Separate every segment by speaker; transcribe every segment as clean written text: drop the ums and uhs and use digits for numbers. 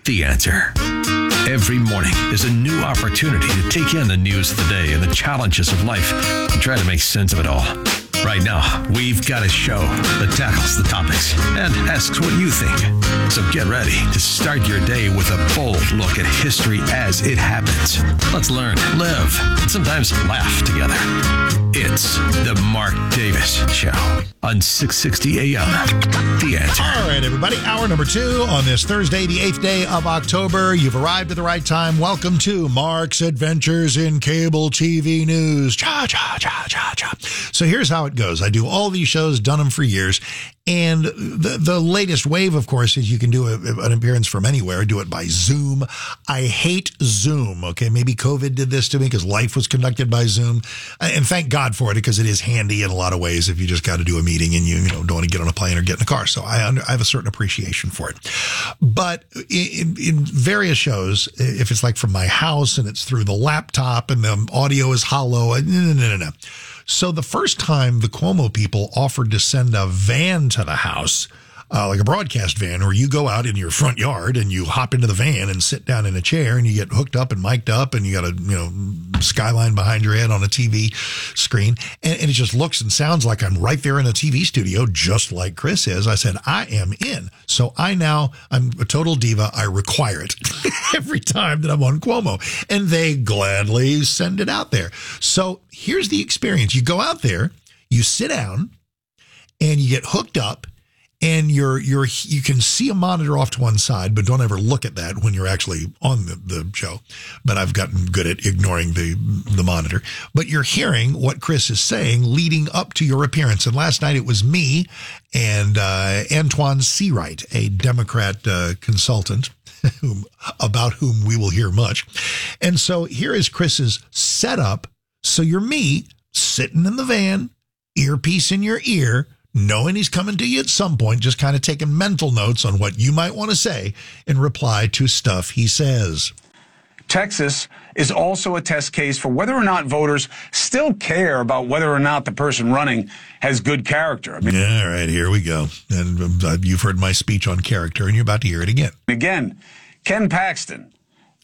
Speaker 1: The Answer. Every morning is a new opportunity to take in the news of the day and the challenges of life and try to make sense of it all. Right now, we've got a show that tackles the topics and asks what you think. So get ready to start your day with a bold look at history as it happens. Let's learn, live, and sometimes laugh together. It's the Mark Davis Show on 660 AM. The Answer.
Speaker 2: All right, everybody. Hour number 2 on this Thursday, the 8th day of October. You've arrived at the right time. Welcome to Mark's Adventures in Cable TV News. Cha, cha, cha, cha, cha. So here's how it goes. I do all these shows, done them for years. And the latest wave, of course, is you can do an appearance from anywhere. Do it by Zoom. I hate Zoom. Okay, maybe COVID did this to me because life was conducted by Zoom. And thank God for it, because it is handy in a lot of ways if you just got to do a meeting and you don't want to get on a plane or get in a car. So I have a certain appreciation for it. But in various shows, if it's like from my house and it's through the laptop and the audio is hollow, no. So the first time the Cuomo people offered to send a van to the house, like a broadcast van, where you go out in your front yard and you hop into the van and sit down in a chair and you get hooked up and mic'd up and you got a skyline behind your head on a TV screen. And it just looks and sounds like I'm right there in a TV studio, just like Chris is. I said, I am in. So I'm a total diva. I require it every time that I'm on Cuomo. And they gladly send it out there. So here's the experience. You go out there, you sit down, and you get hooked up. And you can see a monitor off to one side, but don't ever look at that when you're actually on the show. But I've gotten good at ignoring the monitor. But you're hearing what Chris is saying leading up to your appearance. And last night it was me and Antoine Seawright, a Democrat consultant, about whom we will hear much. And so here is Chris's setup. So you're me sitting in the van, earpiece in your ear, knowing he's coming to you at some point, just kind of taking mental notes on what you might want to say in reply to stuff he says.
Speaker 3: Texas is also a test case for whether or not voters still care about whether or not the person running has good character.
Speaker 2: Yeah, all right, here we go. And you've heard my speech on character, and you're about to hear it again.
Speaker 3: Again, Ken Paxton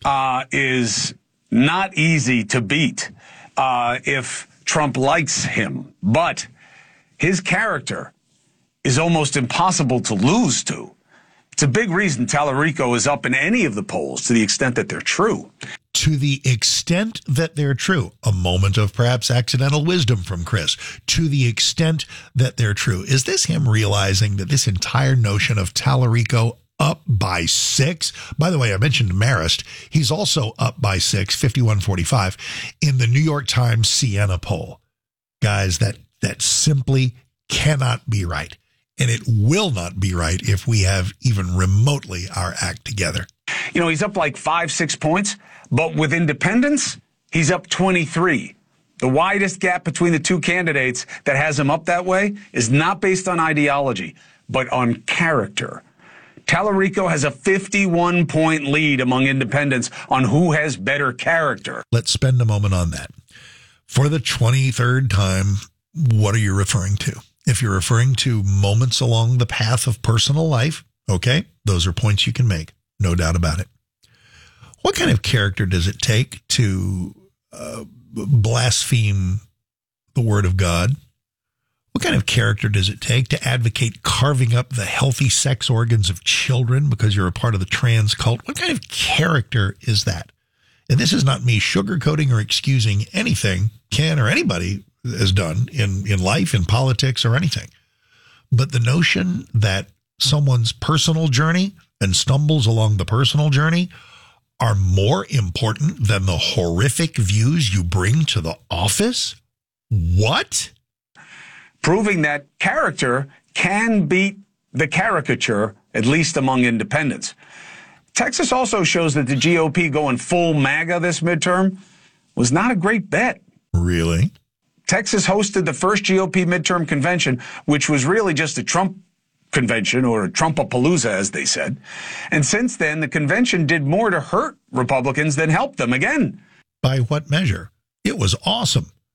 Speaker 3: is not easy to beat if Trump likes him, but his character is almost impossible to lose to. It's a big reason Tallarico is up in any of the polls, to the extent that they're true.
Speaker 2: To the extent that they're true. A moment of perhaps accidental wisdom from Chris. To the extent that they're true. Is this him realizing that this entire notion of Tallarico up by 6? By the way, I mentioned Marist. He's also up by 6, 51-45, in the New York Times Siena poll. Guys, that simply cannot be right. And it will not be right if we have even remotely our act together.
Speaker 3: He's up like 5-6 points, but with independents, he's up 23. The widest gap between the two candidates that has him up that way is not based on ideology, but on character. Tallarico has a 51-point lead among independents on who has better character.
Speaker 2: Let's spend a moment on that. For the 23rd time, what are you referring to? If you're referring to moments along the path of personal life, okay, those are points you can make, no doubt about it. What kind of character does it take to blaspheme the word of God? What kind of character does it take to advocate carving up the healthy sex organs of children because you're a part of the trans cult? What kind of character is that? And this is not me sugarcoating or excusing anything Ken or anybody has done in life, in politics, or anything. But the notion that someone's personal journey and stumbles along the personal journey are more important than the horrific views you bring to the office? What?
Speaker 3: Proving that character can beat the caricature, at least among independents. Texas also shows that the GOP going full MAGA this midterm was not a great bet.
Speaker 2: Really?
Speaker 3: Texas hosted the first GOP midterm convention, which was really just a Trump convention, or a Trumpapalooza, as they said. And since then, the convention did more to hurt Republicans than help them again.
Speaker 2: By what measure? It was awesome.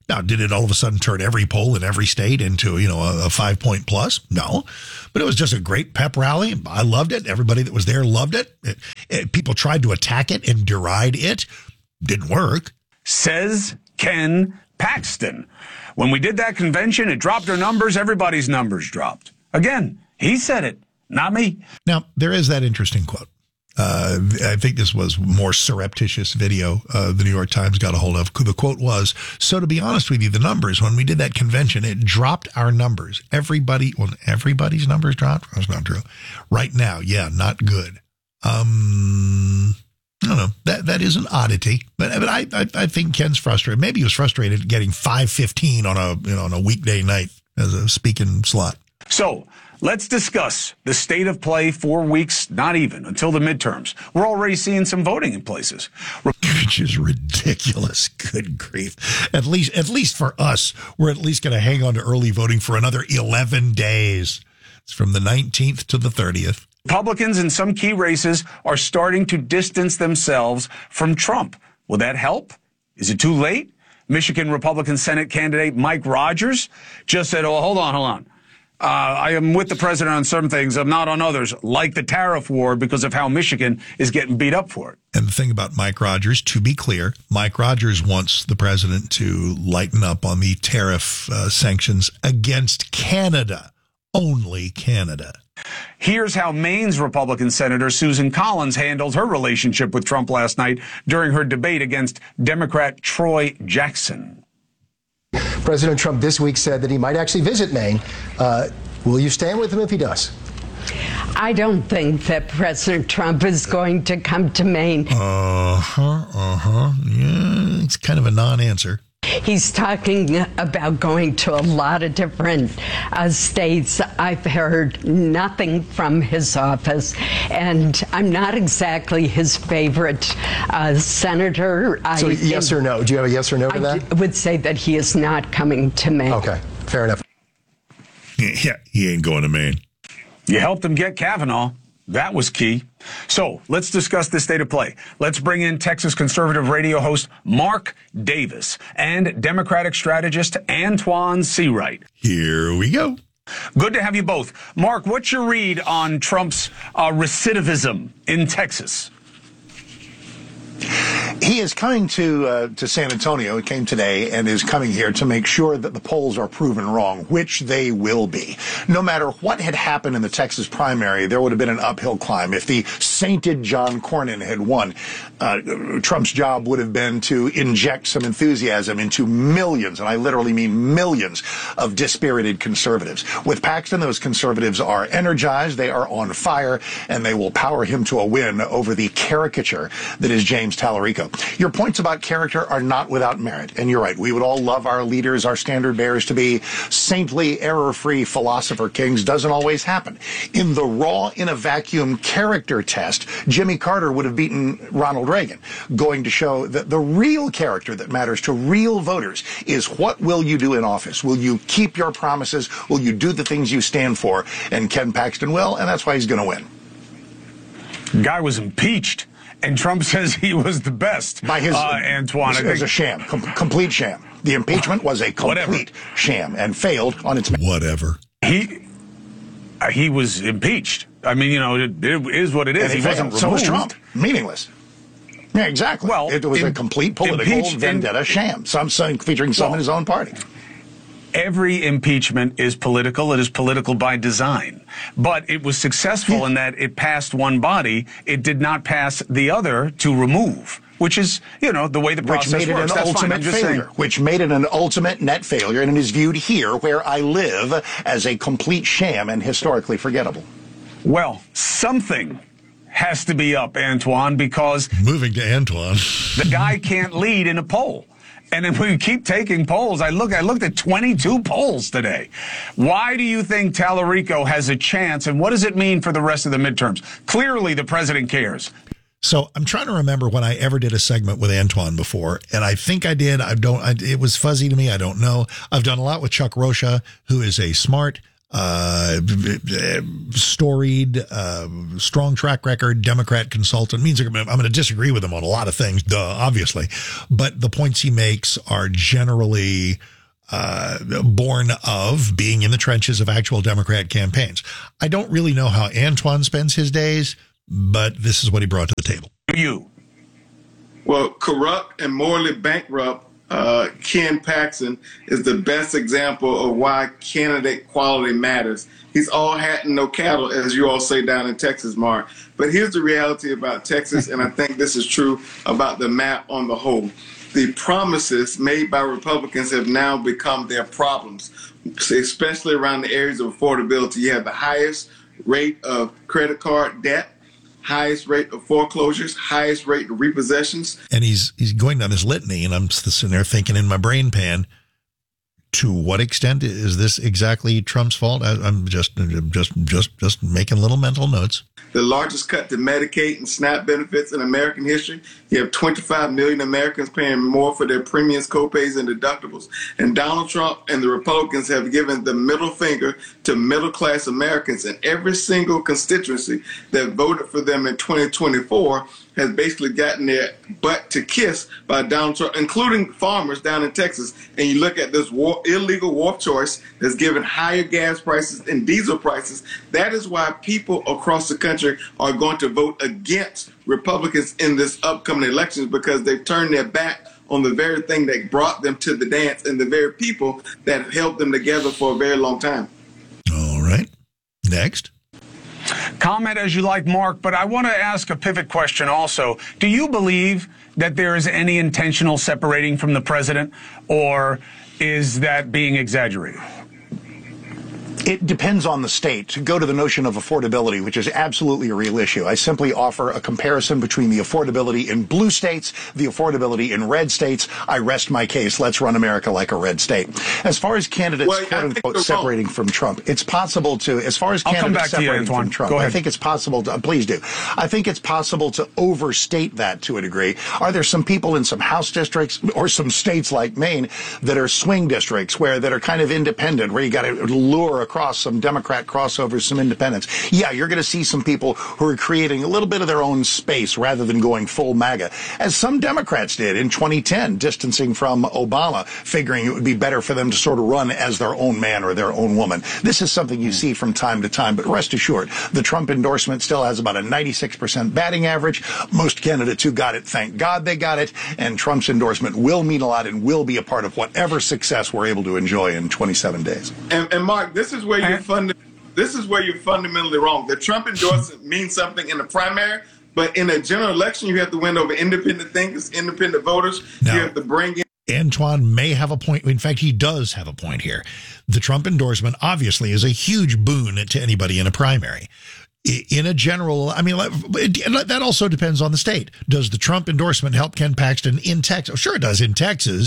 Speaker 2: Now, did it all of a sudden turn every poll in every state into, a 5-point plus? No, but it was just a great pep rally. I loved it. Everybody that was there loved it. People tried to attack it and deride it. Didn't work.
Speaker 3: Says Ken Paxton. When we did that convention, it dropped our numbers. Everybody's numbers dropped. Again, he said it, not me.
Speaker 2: Now, there is that interesting quote. I think this was more surreptitious video the New York Times got a hold of. The quote was, so to be honest with you, the numbers, when we did that convention, it dropped our numbers. Everybody's numbers dropped? That's not true. Right now, yeah, not good. I don't know. That is an oddity, but I think Ken's frustrated. Maybe he was frustrated at getting 5:15 on a weekday night as a speaking slot.
Speaker 3: So let's discuss the state of play 4 weeks, not even, until the midterms. We're already seeing some voting in places.
Speaker 2: Which is ridiculous. Good grief. At least for us, we're at least going to hang on to early voting for another 11 days. It's from the 19th to the 30th.
Speaker 3: Republicans in some key races are starting to distance themselves from Trump. Will that help? Is it too late? Michigan Republican Senate candidate Mike Rogers just said, oh, hold on. I am with the president on some things. I'm not on others, like the tariff war, because of how Michigan is getting beat up for it.
Speaker 2: And the thing about Mike Rogers, to be clear, Mike Rogers wants the president to lighten up on the tariff sanctions against Canada, only Canada.
Speaker 3: Here's how Maine's Republican Senator Susan Collins handled her relationship with Trump last night during her debate against Democrat Troy Jackson.
Speaker 4: President Trump this week said that he might actually visit Maine. Will you stand with him if he does?
Speaker 5: I don't think that President Trump is going to come to Maine.
Speaker 2: Yeah, it's kind of a non-answer.
Speaker 5: He's talking about going to a lot of different states. I've heard nothing from his office, and I'm not exactly his favorite senator.
Speaker 4: So yes or no? Do you have a yes or no to that?
Speaker 5: I would say that he is not coming to Maine.
Speaker 4: Okay, fair enough.
Speaker 2: Yeah, he ain't going to Maine.
Speaker 3: You helped him get Kavanaugh. That was key. So let's discuss the state of play. Let's bring in Texas conservative radio host Mark Davis and Democratic strategist Antoine Seawright.
Speaker 2: Here we go.
Speaker 3: Good to have you both. Mark, what's your read on Trump's recidivism in Texas?
Speaker 6: He is coming to San Antonio. He came today and is coming here to make sure that the polls are proven wrong, which they will be. No matter what had happened in the Texas primary, there would have been an uphill climb. If the sainted John Cornyn had won, Trump's job would have been to inject some enthusiasm into millions, and I literally mean millions, of dispirited conservatives. With Paxton, those conservatives are energized, they are on fire, and they will power him to a win over the caricature that is James Tallarico. Your points about character are not without merit, and you're right. We would all love our leaders, our standard bearers to be saintly, error-free philosopher kings. Doesn't always happen. In the raw, in a vacuum character test, Jimmy Carter would have beaten Ronald Reagan, going to show that the real character that matters to real voters is what will you do in office? Will you keep your promises? Will you do the things you stand for? And Ken Paxton will, and that's why he's going to win.
Speaker 3: Guy was impeached. And Trump says he was the best.
Speaker 6: By his,
Speaker 3: Antoine.
Speaker 6: It was a sham, complete sham. The impeachment was a complete sham and failed on its...
Speaker 2: Whatever.
Speaker 3: He was impeached. I mean, it is what it is.
Speaker 6: He wasn't removed. So was Trump. Meaningless. Yeah, exactly. Well, it was a complete political vendetta sham. Some featuring some in his own party.
Speaker 3: Every impeachment is political. It is political by design. But it was successful in that it passed one body. It did not pass the other to remove, which is, the way the process works.
Speaker 6: That's ultimate failure. Which made it an ultimate net failure, and it is viewed here, where I live, as a complete sham and historically forgettable.
Speaker 3: Well, something has to be up, Antoine, because...
Speaker 2: Moving to Antoine.
Speaker 3: The guy can't lead in a poll. And if we keep taking polls, I looked at 22 polls today. Why do you think Tallarico has a chance, and what does it mean for the rest of the midterms? Clearly, the president cares.
Speaker 2: So I'm trying to remember when I ever did a segment with Antoine before, and I think I did. It was fuzzy to me. I don't know. I've done a lot with Chuck Rocha, who is a smart, storied, strong track record, Democrat consultant. Means I'm going to disagree with him on a lot of things, obviously. But the points he makes are generally born of being in the trenches of actual Democrat campaigns. I don't really know how Antoine spends his days, but this is what he brought to the table.
Speaker 7: Well, corrupt and morally bankrupt Ken Paxton is the best example of why candidate quality matters. He's all hat and no cattle, as you all say down in Texas, Mark. But here's the reality about Texas, and I think this is true about the map on the whole. The promises made by Republicans have now become their problems, especially around the areas of affordability. You have the highest rate of credit card debt, highest rate of foreclosures, highest rate of repossessions.
Speaker 2: And he's going down this litany, and I'm sitting there thinking in my brain pan, to what extent is this exactly Trump's fault? I'm just making little mental notes.
Speaker 7: The largest cut to Medicaid and SNAP benefits in American history. You have 25 million Americans paying more for their premiums, copays, and deductibles. And Donald Trump and the Republicans have given the middle finger to middle-class Americans. And every single constituency that voted for them in 2024 has basically gotten their butt to kiss by Donald Trump, including farmers down in Texas. And you look at this illegal war choice that's given higher gas prices and diesel prices. That is why people across the country are going to vote against Republicans in this upcoming elections, because they've turned their back on the very thing that brought them to the dance and the very people that have held them together for a very long time.
Speaker 2: All right. Next.
Speaker 3: Comment as you like, Mark, but I want to ask a pivot question also. Do you believe that there is any intentional separating from the president, or is that being exaggerated?
Speaker 6: It depends on the state. To go to the notion of affordability, which is absolutely a real issue, I simply offer a comparison between the affordability in blue states, the affordability in red states. I rest my case. Let's run America like a red state. As far as candidates, quote-unquote, separating from Trump, it's possible to, as far as candidates separating from Trump, I think it's possible to, please do. I think it's possible to overstate that to a degree. Are there some people in some House districts or some states like Maine that are swing districts that are kind of independent, where you got to lure across some Democrat crossovers, some independents? Yeah, you're going to see some people who are creating a little bit of their own space rather than going full MAGA, as some Democrats did in 2010, distancing from Obama, figuring it would be better for them to sort of run as their own man or their own woman. This is something you see from time to time, but rest assured, the Trump endorsement still has about a 96% batting average. Most candidates who got it, thank God they got it, and Trump's endorsement will mean a lot and will be a part of whatever success we're able to enjoy in 27 days.
Speaker 7: And Mark, this is where you're fundamentally wrong. The Trump endorsement means something in the primary, but in a general election, you have to win over independent thinkers, independent voters.
Speaker 2: Now,
Speaker 7: you have to bring in.
Speaker 2: Antoine may have a point. In fact, he does have a point here. The Trump endorsement obviously is a huge boon to anybody in a primary. In a general, I mean, that also depends on the state. Does the Trump endorsement help Ken Paxton in Texas? Sure, it does in Texas.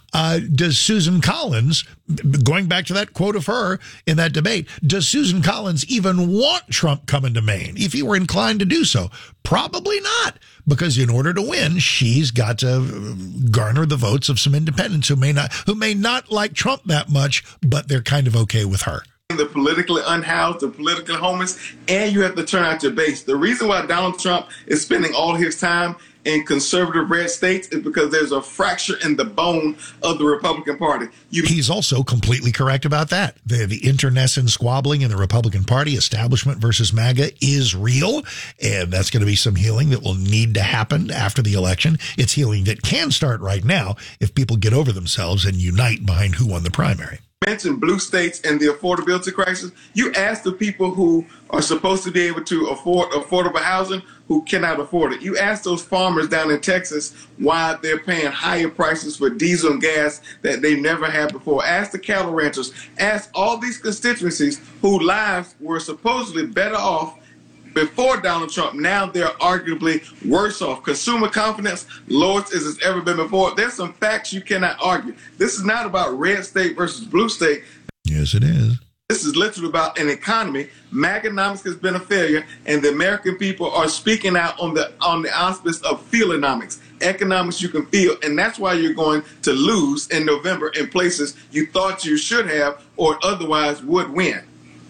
Speaker 2: Does Susan Collins, going back to that quote of her in that debate, does Susan Collins even want Trump coming to Maine if he were inclined to do so? Probably not, because in order to win, she's got to garner the votes of some independents who may not like Trump that much, but they're kind of okay with her.
Speaker 7: The politically unhoused, the politically homeless, and you have to turn out your base. The reason why Donald Trump is spending all his time in conservative red states is because there's a fracture in the bone of the Republican Party.
Speaker 2: He's also completely correct about that. The internecine squabbling in the Republican Party, establishment versus MAGA, is real, and that's going to be some healing that will need to happen after the election. It's healing that can start right now if people get over themselves and unite behind who won the primary.
Speaker 7: Mentioned blue states and the affordability crisis. You ask the people who are supposed to be able to afford affordable housing who cannot afford it. You ask those farmers down in Texas why they're paying higher prices for diesel and gas that they never had before. Ask the cattle ranchers. Ask all these constituencies whose lives were supposedly better off before Donald Trump. Now they're arguably worse off. Consumer confidence, lowest as it's ever been before. There's some facts you cannot argue. This is not about red state versus blue state.
Speaker 2: Yes, it is.
Speaker 7: This is literally about an economy. MAGAnomics has been a failure, and the American people are speaking out on the auspice of feelonomics. Economics you can feel, and that's why you're going to lose in November in places you thought you should have or otherwise would win.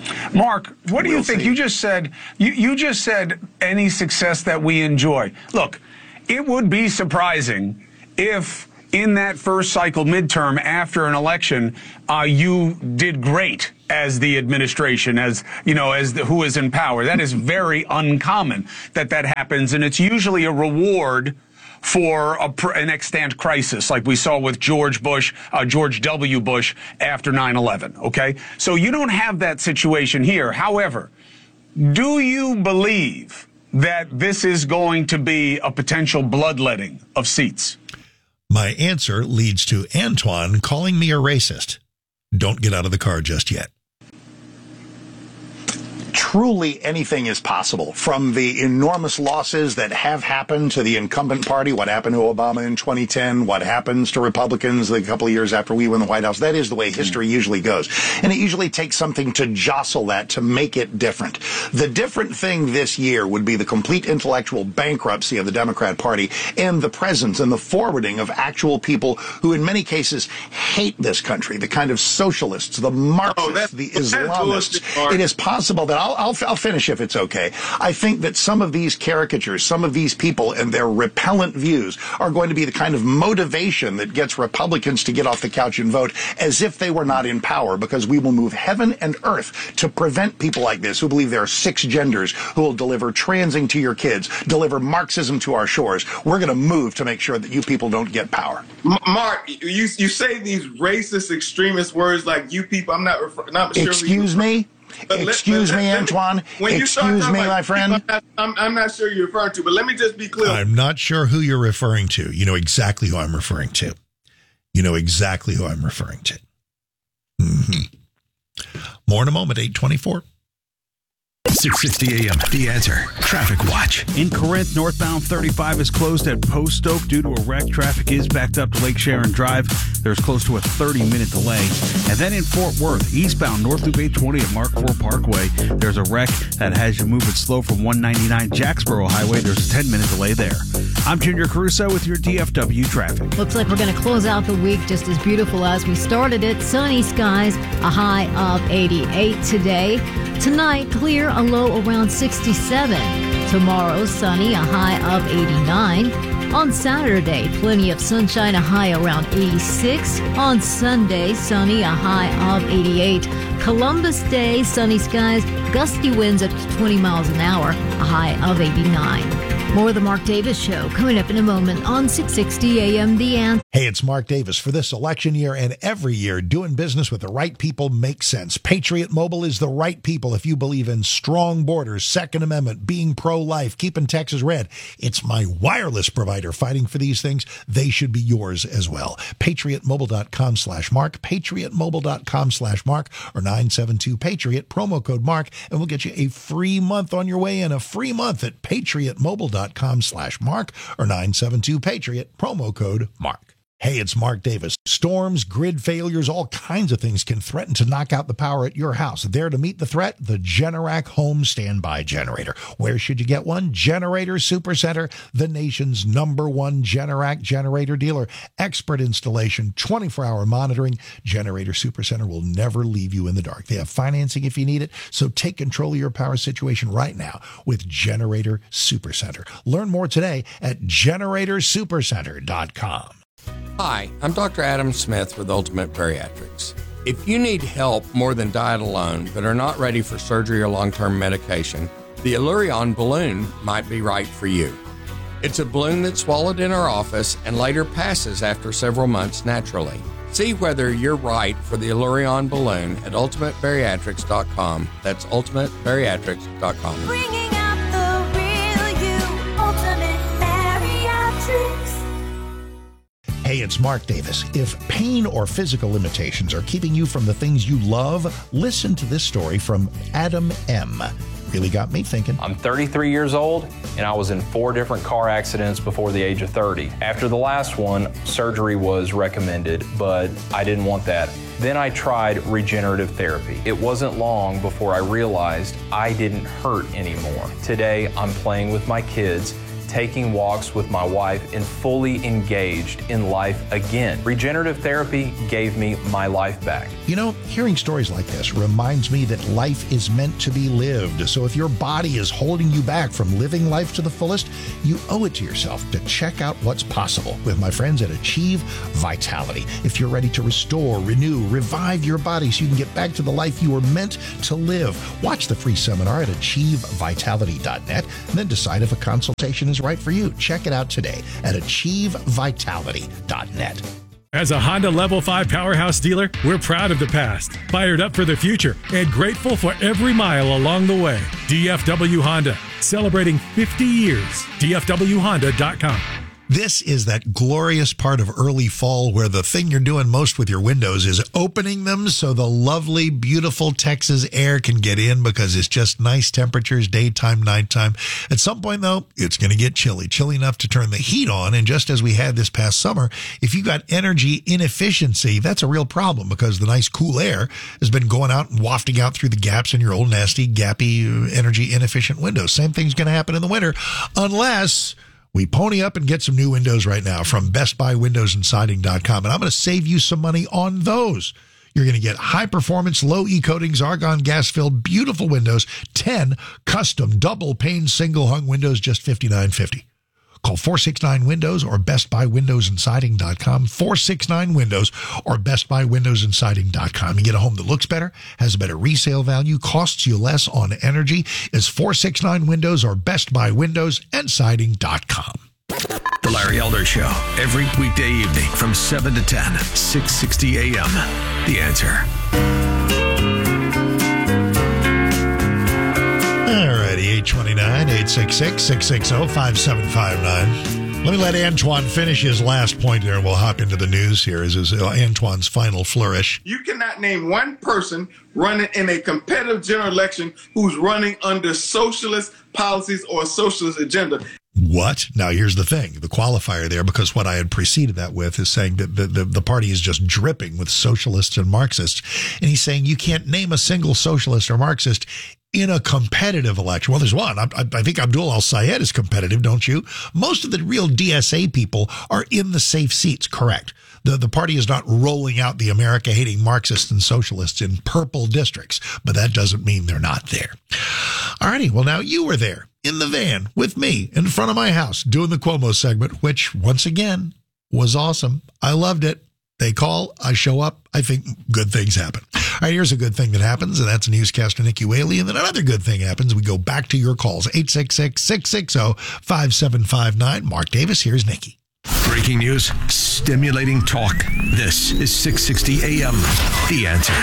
Speaker 3: Mark, what do you think? You just said any success that we enjoy. Look, it would be surprising if in that first cycle midterm after an election, you did great as the administration, who is in power. That is very uncommon that happens, and it's usually a reward for an extant crisis like we saw with George W. Bush after 9/11, okay? So you don't have that situation here. However, do you believe that this is going to be a potential bloodletting of seats?
Speaker 2: My answer leads to Antoine calling me a racist. Don't get out of the car just yet.
Speaker 6: Truly anything is possible, from the enormous losses that have happened to the incumbent party, what happened to Obama in 2010, what happens to Republicans a couple of years after we win the White House. That is the way history usually goes. And it usually takes something to jostle that, to make it different. The different thing this year would be the complete intellectual bankruptcy of the Democrat Party and the presence and the forwarding of actual people who in many cases hate this country, the kind of socialists, the Marxists, the Islamists. It is possible that I'll finish if it's okay. I think that some of these caricatures, some of these people and their repellent views are going to be the kind of motivation that gets Republicans to get off the couch and vote as if they were not in power, because we will move heaven and earth to prevent people like this who believe there are 6 genders, who will deliver transing to your kids, deliver Marxism to our shores. We're going to move to make sure that you people don't get power.
Speaker 7: Mark, you say these racist, extremist words like "you people." I'm not sure.
Speaker 6: Excuse me. Excuse me, Antoine. Excuse me, my friend.
Speaker 7: I'm not sure you're referring to, but let me just be clear.
Speaker 2: I'm not sure who you're referring to. You know exactly who I'm referring to. More in a moment, 8:24.
Speaker 1: 6:60 a.m. The Answer Traffic Watch.
Speaker 8: In Corinth, northbound 35 is closed at Post Oak due to a wreck. Traffic is backed up to Lake Sharon Drive. There's close to a 30-minute delay. And then in Fort Worth, eastbound North Loop 820 at Mark IV Parkway, there's a wreck that has you moving slow from 199 Jacksboro Highway. There's a 10-minute delay there. I'm Junior Caruso with your DFW traffic.
Speaker 9: Looks like we're going to close out the week just as beautiful as we started it. Sunny skies, a high of 88 today. Tonight, clear, a low around 67. Tomorrow, sunny, a high of 89. On Saturday, plenty of sunshine, a high around 86. On Sunday, sunny, a high of 88. Columbus Day, sunny skies, gusty winds up to 20 miles an hour, a high of 89. More of the Mark Davis Show coming up in a moment on 660 AM The Answer.
Speaker 2: Hey, it's Mark Davis. For this election year and every year, doing business with the right people makes sense. Patriot Mobile is the right people if you believe in strong borders, Second Amendment, being pro-life, keeping Texas red. It's my wireless provider fighting for these things. They should be yours as well. PatriotMobile.com/Mark, PatriotMobile.com/Mark, or 972-PATRIOT, promo code Mark, and we'll get you a free month on your way in. A free month at PatriotMobile.com/Mark or 972-PATRIOT, promo code Mark. Hey, it's Mark Davis. Storms, grid failures, all kinds of things can threaten to knock out the power at your house. There to meet the threat, the Generac Home Standby Generator. Where should you get one? Generator Supercenter, the nation's #1 Generac generator dealer. Expert installation, 24-hour monitoring. Generator Supercenter will never leave you in the dark. They have financing if you need it, so take control of your power situation right now with Generator Supercenter. Learn more today at GeneratorSupercenter.com.
Speaker 10: Hi, I'm Dr. Adam Smith with Ultimate Bariatrics. If you need help more than diet alone, but are not ready for surgery or long-term medication, the Allurion balloon might be right for you. It's a balloon that's swallowed in our office and later passes after several months naturally. See whether you're right for the Allurion balloon at ultimatebariatrics.com. That's ultimatebariatrics.com.
Speaker 11: Bringing out the real you, Ultimate Bariatrics.
Speaker 2: Hey, it's Mark Davis. If pain or physical limitations are keeping you from the things you love, listen to this story from Adam M. Really got me thinking.
Speaker 12: I'm 33 years old, and I was in 4 different car accidents before the age of 30. After the last one, surgery was recommended, but I didn't want that. Then I tried regenerative therapy. It wasn't long before I realized I didn't hurt anymore. Today, I'm playing with my kids, taking walks with my wife, and fully engaged in life again. Regenerative therapy gave me my life back.
Speaker 2: You know, hearing stories like this reminds me that life is meant to be lived. So if your body is holding you back from living life to the fullest, you owe it to yourself to check out what's possible with my friends at Achieve Vitality. If you're ready to restore, renew, revive your body so you can get back to the life you were meant to live, watch the free seminar at achievevitality.net and then decide if a consultation is right for you. Check it out today at achievevitality.net.
Speaker 13: As a Honda Level 5 powerhouse dealer, we're proud of the past, fired up for the future, and grateful for every mile along the way. DFW Honda, celebrating 50 years. DFWHonda.com.
Speaker 2: This is that glorious part of early fall where the thing you're doing most with your windows is opening them so the lovely, beautiful Texas air can get in because it's just nice temperatures, daytime, nighttime. At some point, though, it's going to get chilly enough to turn the heat on. And just as we had this past summer, if you got energy inefficiency, that's a real problem because the nice cool air has been going out and wafting out through the gaps in your old nasty, gappy, energy inefficient windows. Same thing's going to happen in the winter unless we pony up and get some new windows right now from BestBuyWindowsAndSiding.com. And I'm going to save you some money on those. You're going to get high-performance, low-E coatings, argon gas-filled, beautiful windows, 10 custom double-pane single-hung windows, just $59.50. Call 469-WINDOWS or BestBuyWindowsAndSiding.com, 469-WINDOWS or BestBuyWindowsAndSiding.com. You get a home that looks better, has a better resale value, costs you less on energy. Is 469-WINDOWS or BestBuyWindowsAndSiding.com.
Speaker 1: The Larry Elder Show, every weekday evening from 7 to 10, 660 a.m. The Answer.
Speaker 2: Alrighty, 829-866-660-5759. Let me let Antoine finish his last point there, and we'll hop into the news here. This is Antoine's final flourish.
Speaker 7: You cannot name one person running in a competitive general election who's running under socialist policies or a socialist agenda.
Speaker 2: What? Now, here's the thing, the qualifier there, because what I had preceded that with is saying that the party is just dripping with socialists and Marxists. And he's saying you can't name a single socialist or Marxist in a competitive election. Well, there's one. I think Abdul al-Sayed is competitive, don't you? Most of the real DSA people are in the safe seats, correct. The party is not rolling out the America-hating Marxists and socialists in purple districts, but that doesn't mean they're not there. All righty, well, now you were there in the van with me in front of my house doing the Cuomo segment, which, once again, was awesome. I loved it. They call, I show up, I think good things happen. All right, here's a good thing that happens, and that's newscaster Nikki Whaley. And then another good thing happens. We go back to your calls, 866-660-5759. Mark Davis, here's Nikki.
Speaker 1: Breaking news, stimulating talk. This is 660 AM. The Answer.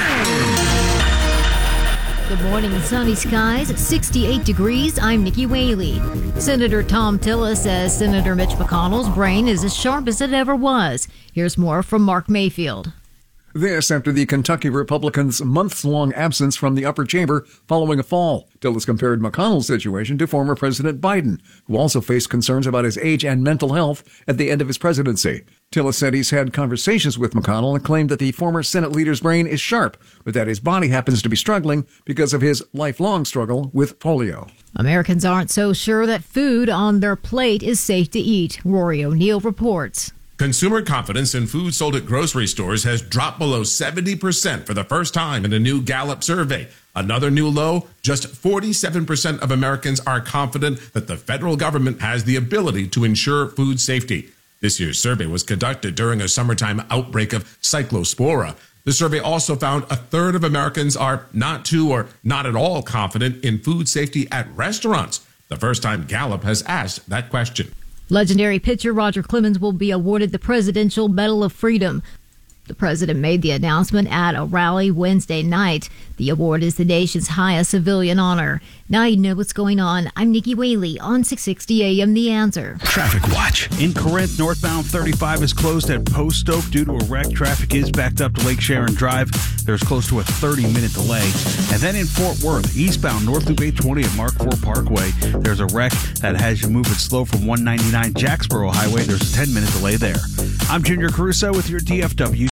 Speaker 9: Good morning, sunny skies, 68 degrees. I'm Nikki Whaley. Senator Tom Tillis says Senator Mitch McConnell's brain is as sharp as it ever was. Here's more from Mark Mayfield.
Speaker 14: This after the Kentucky Republicans' months-long absence from the upper chamber following a fall. Tillis compared McConnell's situation to former President Biden, who also faced concerns about his age and mental health at the end of his presidency. Tillis said he's had conversations with McConnell and claimed that the former Senate leader's brain is sharp, but that his body happens to be struggling because of his lifelong struggle with polio.
Speaker 9: Americans aren't so sure that food on their plate is safe to eat. Rory O'Neill reports.
Speaker 15: Consumer confidence in food sold at grocery stores has dropped below 70% for the first time in a new Gallup survey. Another new low, just 47% of Americans are confident that the federal government has the ability to ensure food safety. This year's survey was conducted during a summertime outbreak of cyclospora. The survey also found a third of Americans are not too or not at all confident in food safety at restaurants. The first time Gallup has asked that question.
Speaker 9: Legendary pitcher Roger Clemens will be awarded the Presidential Medal of Freedom. The president made the announcement at a rally Wednesday night. The award is the nation's highest civilian honor. Now you know what's going on. I'm Nikki Whaley on 660 AM The Answer.
Speaker 1: Traffic watch.
Speaker 8: In Corinth, northbound 35 is closed at Post Oak due to a wreck. Traffic is backed up to Lake Sharon Drive. There's close to a 30-minute delay. And then in Fort Worth, eastbound North Loop 820 at Mark IV Parkway, there's a wreck that has you moving slow from 199 Jacksboro Highway. There's a 10-minute delay there. I'm Junior Caruso with your DFW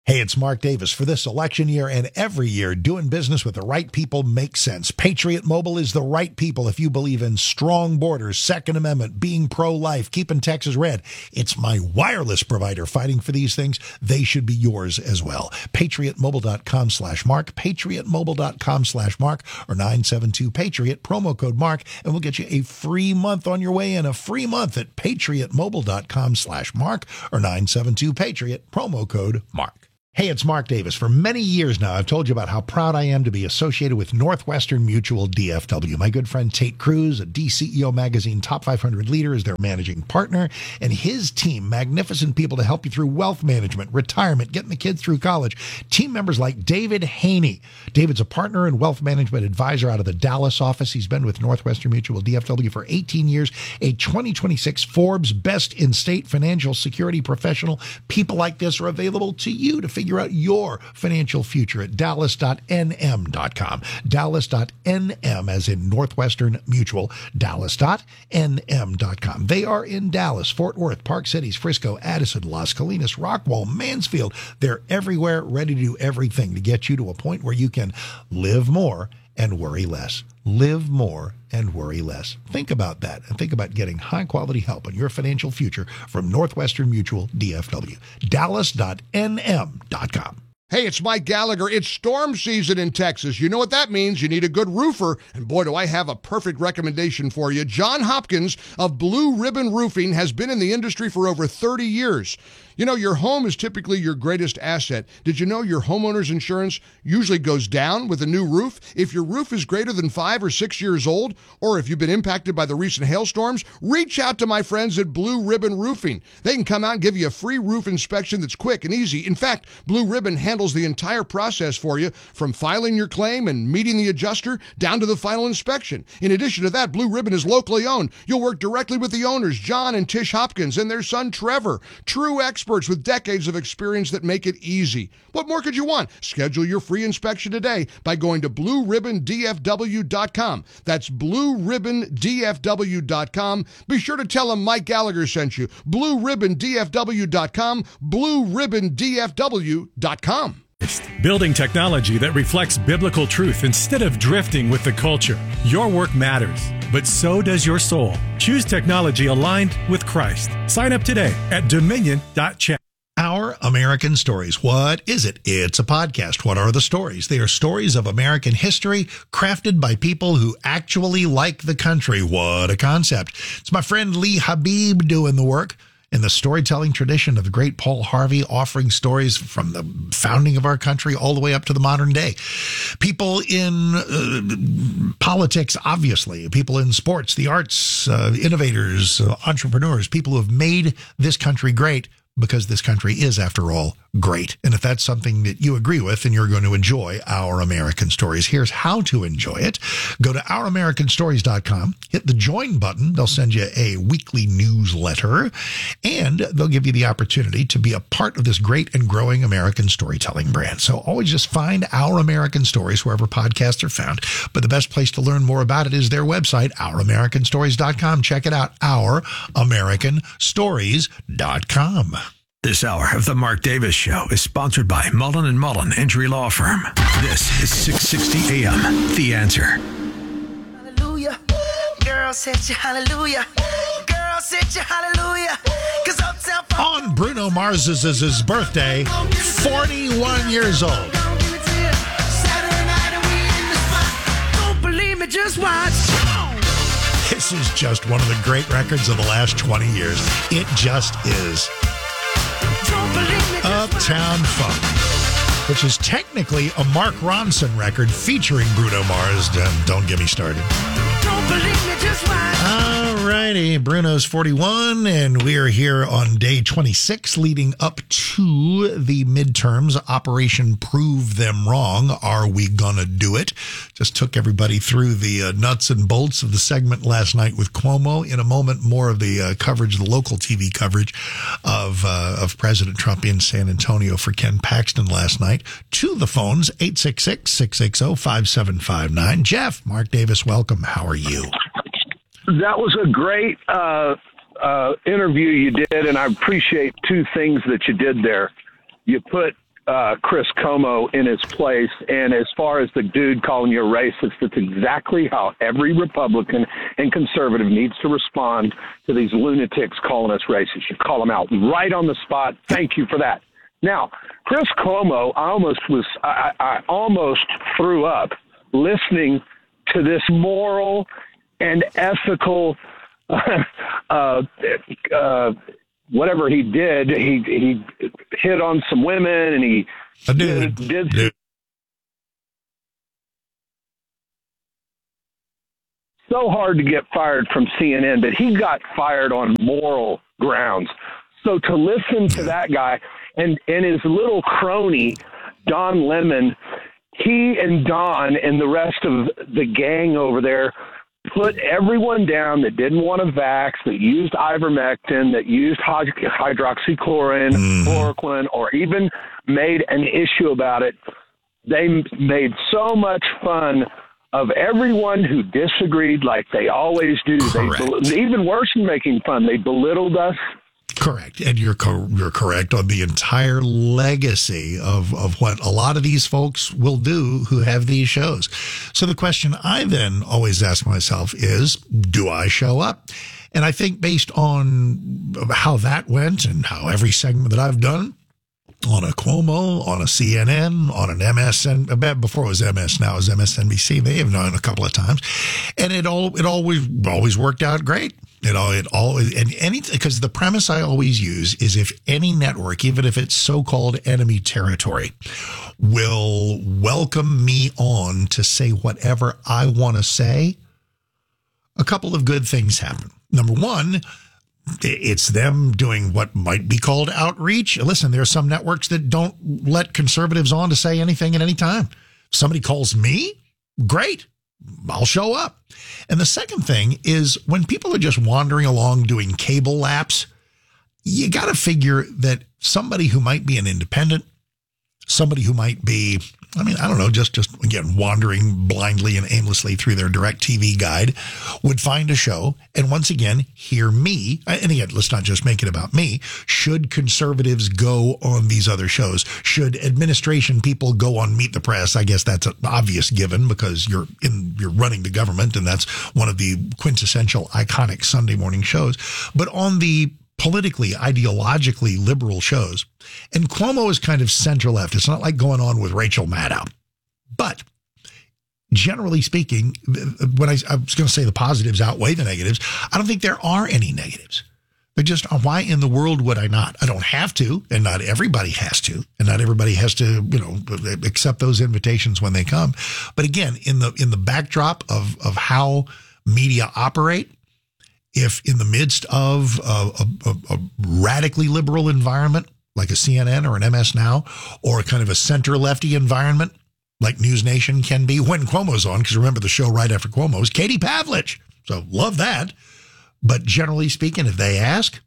Speaker 2: Hey, it's Mark Davis. For this election year and every year, doing business with the right people makes sense. Patriot Mobile is the right people if you believe in strong borders, Second Amendment, being pro-life, keeping Texas red. It's my wireless provider fighting for these things. They should be yours as well. PatriotMobile.com/Mark, PatriotMobile.com/Mark, or 972-PATRIOT, promo code Mark, and we'll get you a free month on your way in, a free month at PatriotMobile.com/Mark, or 972-PATRIOT, promo code Mark. Hey, it's Mark Davis. For many years now, I've told you about how proud I am to be associated with Northwestern Mutual DFW. My good friend Tate Cruz, a DCEO Magazine Top 500 leader, is their managing partner, and his team, magnificent people to help you through wealth management, retirement, getting the kids through college. Team members like David Haney. David's a partner and wealth management advisor out of the Dallas office. He's been with Northwestern Mutual DFW for 18 years, a 2026 Forbes Best in State Financial Security Professional. People like this are available to you to figure out your financial future at dallas.nm.com. Dallas.nm as in Northwestern Mutual. Dallas.nm.com. They are in Dallas, Fort Worth, Park Cities, Frisco, Addison, Las Colinas, Rockwall, Mansfield. They're everywhere, ready to do everything to get you to a point where you can live more and worry less. Live more and worry less. Think about that, and think about getting high-quality help on your financial future from Northwestern Mutual DFW. Dallas.nm.com.
Speaker 16: Hey, it's Mike Gallagher. It's storm season in Texas. You know what that means. You need a good roofer. And boy, do I have a perfect recommendation for you. John Hopkins of Blue Ribbon Roofing has been in the industry for over 30 years. You know, your home is typically your greatest asset. Did you know your homeowner's insurance usually goes down with a new roof? If your roof is greater than 5 or 6 years old, or if you've been impacted by the recent hailstorms, reach out to my friends at Blue Ribbon Roofing. They can come out and give you a free roof inspection that's quick and easy. In fact, Blue Ribbon handles the entire process for you, from filing your claim and meeting the adjuster down to the final inspection. In addition to that, Blue Ribbon is locally owned. You'll work directly with the owners, John and Tish Hopkins, and their son, Trevor. True experts with decades of experience that make it easy. What more could you want? Schedule your free inspection today by going to BlueRibbonDFW.com. That's BlueRibbonDFW.com. Be sure to tell them Mike Gallagher sent you. BlueRibbonDFW.com. BlueRibbonDFW.com.
Speaker 13: Building technology that reflects biblical truth instead of drifting with the culture. Your work matters, but so does your soul. Choose technology aligned with Christ. Sign up today at dominion.chat.
Speaker 2: Our American Stories. What is it? It's a podcast. What are the stories? They are stories of American history crafted by people who actually like the country. What a concept. It's my friend Lee Habib doing the work in the storytelling tradition of the great Paul Harvey, offering stories from the founding of our country all the way up to the modern day. People in politics, obviously, people in sports, the arts, innovators, entrepreneurs, people who have made this country great, because this country is, after all, great. And if that's something that you agree with, then you're going to enjoy Our American Stories. Here's how to enjoy it. Go to ouramericanstories.com, hit the join button. They'll send you a weekly newsletter, and they'll give you the opportunity to be a part of this great and growing American storytelling brand. So always just find Our American Stories wherever podcasts are found. But the best place to learn more about it is their website, ouramericanstories.com. Check it out, ouramericanstories.com.
Speaker 1: This hour of the Mark Davis Show is sponsored by Mullen & Mullen Injury Law Firm. This is 660 AM, The Answer.
Speaker 11: Hallelujah. Girl said you hallelujah. Girl said you hallelujah. 'Cause Uptown
Speaker 2: on Bruno Mars's birthday, 41 years old.
Speaker 11: Saturday night and we in the spot. Don't believe me, just watch.
Speaker 2: This is just one of the great records of the last 20 years. It just is. Uptown Funk, which is technically a Mark Ronson record featuring Bruno Mars. Don't get me started.
Speaker 11: Don't believe me, just watch.
Speaker 2: All righty, Bruno's 41, and we are here on day 26, leading up to the midterms. Operation Prove Them Wrong. Are we gonna do it? Just took everybody through the nuts and bolts of the segment last night with Cuomo. In a moment, more of the coverage, the local TV coverage of President Trump in San Antonio for Ken Paxton last night. To the phones, 866-660-5759. Jeff, Mark Davis, welcome. How are you?
Speaker 17: That was a great interview you did, and I appreciate two things that you did there. You put Chris Cuomo in his place. And as far as the dude calling you a racist, it's exactly how every Republican and conservative needs to respond to these lunatics calling us racist. You call them out right on the spot. Thank you for that. Now, Chris Cuomo, I almost threw up listening to this moral and ethical whatever he did. He hit on some women, and he did so hard to get fired from CNN, but he got fired on moral grounds. So to listen to that guy and his little crony, Don Lemon, he and Don and the rest of the gang over there put everyone down that didn't want to vax, that used ivermectin, that used hydroxychloroquine, chloroquine, or even made an issue about it. They made so much fun of everyone who disagreed, like they always do. Even worse than making fun, they belittled us.
Speaker 2: Correct. And you're correct on the entire legacy of what a lot of these folks will do who have these shows. So the question I then always ask myself is, do I show up? And I think based on how that went and how every segment that I've done on a Cuomo, on a CNN, on an MSN, before it was MS, now it's MSNBC, they have done it a couple of times. And it always worked out great. Because the premise I always use is if any network, even if it's so-called enemy territory, will welcome me on to say whatever I want to say, a couple of good things happen. Number one, it's them doing what might be called outreach. Listen, there are some networks that don't let conservatives on to say anything at any time. If somebody calls me, great. I'll show up. And the second thing is when people are just wandering along doing cable laps, you got to figure that somebody who might be an independent, somebody who might be, I don't know, just again, wandering blindly and aimlessly through their DirecTV guide would find a show and once again, hear me. And again, let's not just make it about me. Should conservatives go on these other shows? Should administration people go on Meet the Press? I guess that's an obvious given because you're running the government and that's one of the quintessential iconic Sunday morning shows. But on the politically, ideologically liberal shows. And Cuomo is kind of center left. It's not like going on with Rachel Maddow. But generally speaking, when I was going to say the positives outweigh the negatives, I don't think there are any negatives. They're just, why in the world would I not? I don't have to, and not everybody has to, and not everybody has to, accept those invitations when they come. But again, in the backdrop of how media operate, if in the midst of a radically liberal environment, like a CNN or an MS Now, or a kind of a center-lefty environment, like News Nation can be, when Cuomo's on, because remember the show right after Cuomo is Katie Pavlich. So love that. But generally speaking, if they ask,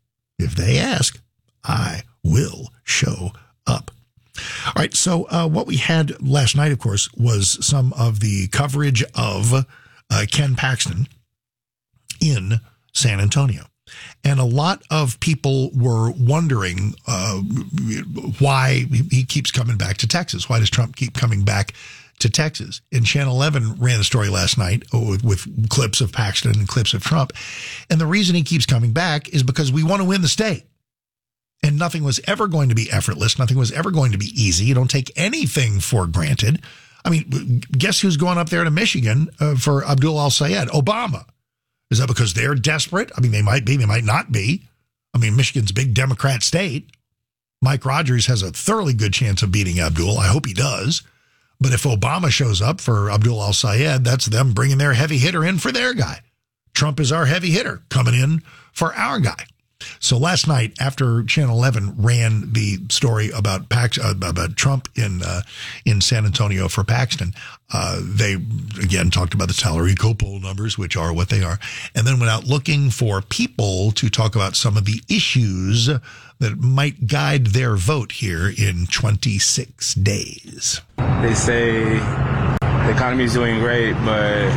Speaker 2: I will show up. All right, so what we had last night, of course, was some of the coverage of Ken Paxton in San Antonio. And a lot of people were wondering why he keeps coming back to Texas. Why does Trump keep coming back to Texas? And Channel 11 ran a story last night with clips of Paxton and clips of Trump. And the reason he keeps coming back is because we want to win the state. And nothing was ever going to be effortless. Nothing was ever going to be easy. You don't take anything for granted. I mean, guess who's going up there to Michigan for Abdul al-Sayed? Obama. Is that because they're desperate? I mean, they might be, they might not be. I mean, Michigan's a big Democrat state. Mike Rogers has a thoroughly good chance of beating Abdul. I hope he does. But if Obama shows up for Abdul al-Sayed, that's them bringing their heavy hitter in for their guy. Trump is our heavy hitter coming in for our guy. So last night, after Channel 11 ran the story about Trump in San Antonio for Paxton, they again talked about the Tallarico poll numbers, which are what they are, and then went out looking for people to talk about some of the issues that might guide their vote here in 26 days.
Speaker 18: They say the economy is doing great, but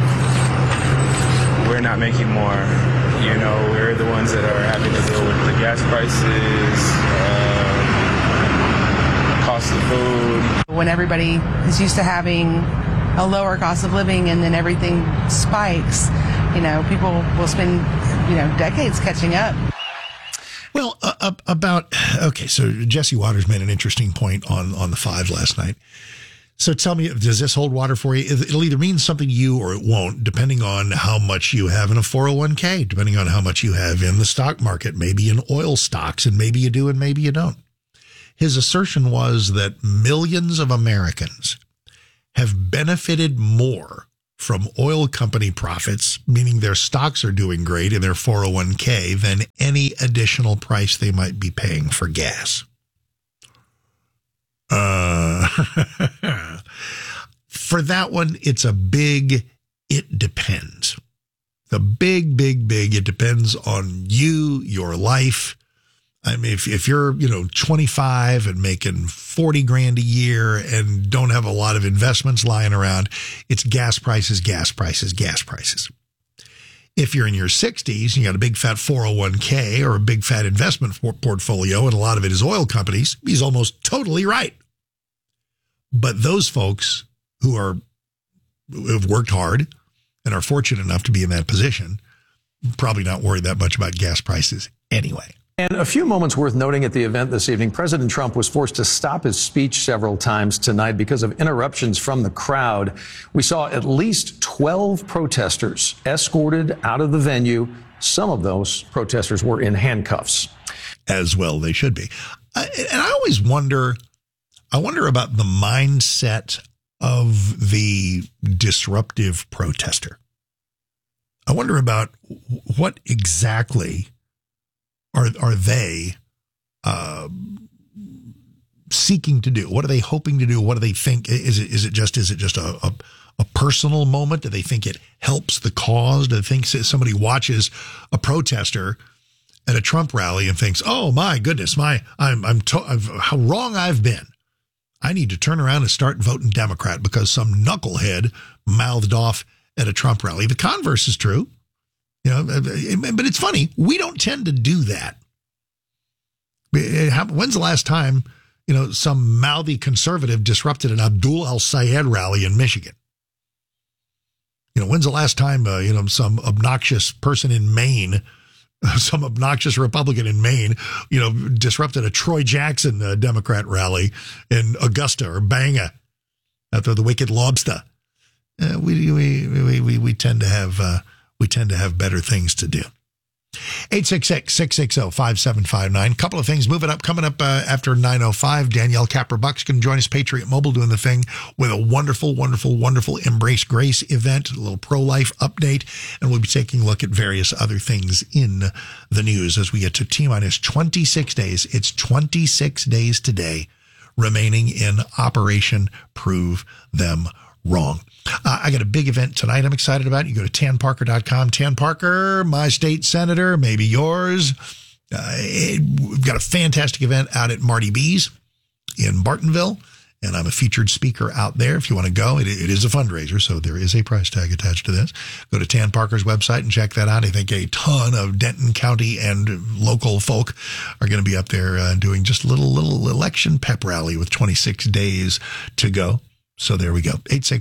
Speaker 18: we're not making more. You know, we're the ones that are having to deal with the gas prices, cost cost of food.
Speaker 19: When everybody is used to having a lower cost of living and then everything spikes, people will spend, decades catching up.
Speaker 2: Well, so Jesse Waters made an interesting point on the 5 last night. So tell me, does this hold water for you? It'll either mean something to you or it won't, depending on how much you have in a 401k, depending on how much you have in the stock market, maybe in oil stocks, and maybe you do and maybe you don't. His assertion was that millions of Americans have benefited more from oil company profits, meaning their stocks are doing great in their 401k, than any additional price they might be paying for gas. For that one, it's a big, it depends. The big, it depends on you, your life. I mean, if you're, 25 and making 40 grand a year and don't have a lot of investments lying around, it's gas prices. If you're in your 60s, you got a big fat 401k or a big fat investment portfolio, and a lot of it is oil companies, he's almost totally right. But those folks who have worked hard and are fortunate enough to be in that position, probably not worried that much about gas prices anyway.
Speaker 20: And a few moments worth noting at the event this evening, President Trump was forced to stop his speech several times tonight because of interruptions from the crowd. We saw at least 12 protesters escorted out of the venue. Some of those protesters were in handcuffs.
Speaker 2: As well they should be. And I always wonder about the mindset of the disruptive protester. I wonder about what exactly are they seeking to do? What are they hoping to do? What do they think? Is it just a personal moment? Do they think it helps the cause? Do they think somebody watches a protester at a Trump rally and thinks, "Oh my goodness, how wrong I've been. I need to turn around and start voting Democrat because some knucklehead mouthed off at a Trump rally." The converse is true. But it's funny. We don't tend to do that. When's the last time, some mouthy conservative disrupted an Abdul al-Sayed rally in Michigan? When's the last time, some obnoxious person in Maine, some obnoxious Republican in Maine, disrupted a Troy Jackson Democrat rally in Augusta or Bangor after the Wicked Lobster? We tend to have better things to do. 866-660-5759. Couple of things coming up after 9:05. Danielle Capper-Buck's going to join us, Patriot Mobile, doing the thing with a wonderful Embrace Grace event, a little pro-life update, and we'll be taking a look at various other things in the news as we get to T-minus 26 days. It's 26 days today remaining in Operation Prove Them Wrong. I got a big event tonight I'm excited about. You go to tanparker.com. Tan Parker, my state senator, maybe yours. We've got a fantastic event out at Marty B's in Bartonville, and I'm a featured speaker out there. If you want to go, it is a fundraiser, so there is a price tag attached to this. Go to Tan Parker's website and check that out. I think a ton of Denton County and local folk are going to be up there doing just a little election pep rally with 26 days to go. So there we go.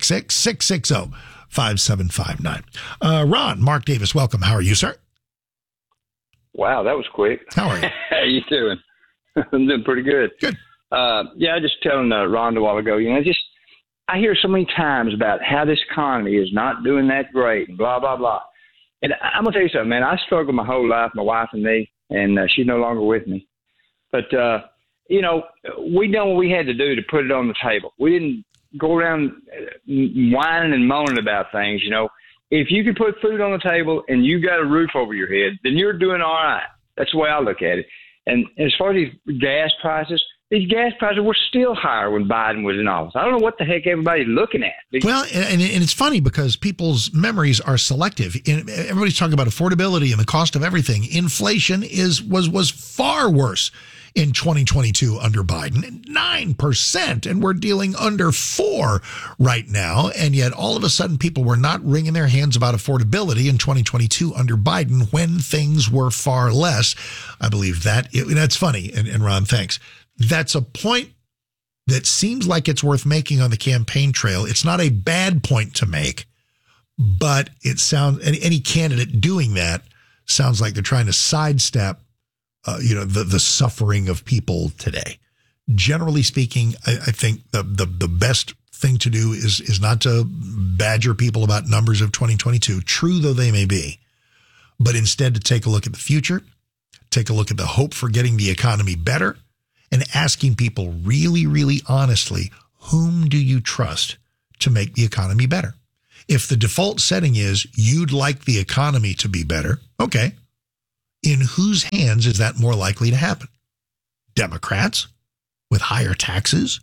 Speaker 2: 866-660-5759. Ron, Mark Davis, welcome. How are you, sir?
Speaker 21: Wow, that was quick.
Speaker 2: How are you?
Speaker 21: How you doing? I'm doing pretty good.
Speaker 2: Good.
Speaker 21: I just telling Rhonda a while ago, I hear so many times about how this economy is not doing that great and blah, blah, blah. And I'm going to tell you something, man. I struggled my whole life, my wife and me, and she's no longer with me. But, we done what we had to do to put it on the table. We didn't go around whining and moaning about things. If you can put food on the table and you got a roof over your head, then you're doing all right. That's the way I look at it. And as far as these gas prices were still higher when Biden was in office. I don't know what the heck everybody's looking at.
Speaker 2: Well, and it's funny because people's memories are selective. Everybody's talking about affordability and the cost of everything. Inflation was far worse in 2022 under Biden, 9%, and we're dealing under 4% right now. And yet all of a sudden people were not wringing their hands about affordability in 2022 under Biden when things were far less. I believe that's funny. And Ron, thanks. That's a point that seems like it's worth making on the campaign trail. It's not a bad point to make, but it sounds, any candidate doing that sounds like they're trying to sidestep, the suffering of people today. Generally speaking, I think the best thing to do is not to badger people about numbers of 2022, true though they may be, but instead to take a look at the future, take a look at the hope for getting the economy better, and asking people really, really honestly, whom do you trust to make the economy better? If the default setting is you'd like the economy to be better, okay, in whose hands is that more likely to happen? Democrats with higher taxes,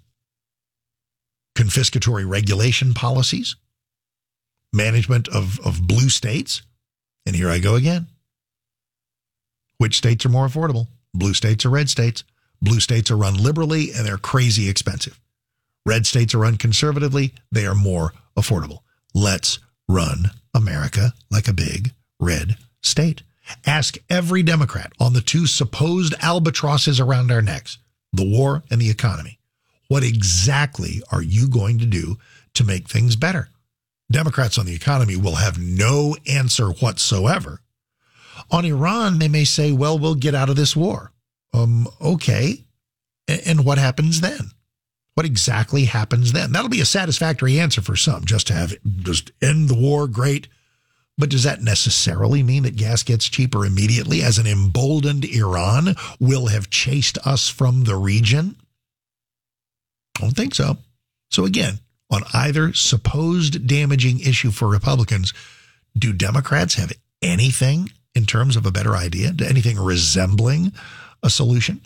Speaker 2: confiscatory regulation policies, management of blue states, and here I go again. Which states are more affordable? Blue states or red states? Blue states are run liberally and they're crazy expensive. Red states are run conservatively. They are more affordable. Let's run America like a big red state. Ask every Democrat on the two supposed albatrosses around our necks, the war and the economy. What exactly are you going to do to make things better? Democrats on the economy will have no answer whatsoever. On Iran, they may say, well, we'll get out of this war. Okay. And what happens then? What exactly happens then? That'll be a satisfactory answer for some, just end the war, great. But does that necessarily mean that gas gets cheaper immediately, as an emboldened Iran will have chased us from the region? I don't think so. So again, on either supposed damaging issue for Republicans, do Democrats have anything in terms of a better idea? Anything resembling a solution?